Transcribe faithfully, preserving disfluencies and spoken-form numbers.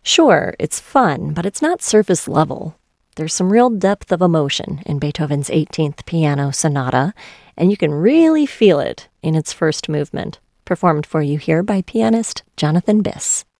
Sure, it's fun, but it's not surface level. There's some real depth of emotion in Beethoven's eighteenth Piano Sonata, and you can really feel it in its first movement, performed for you here by pianist Jonathan Biss.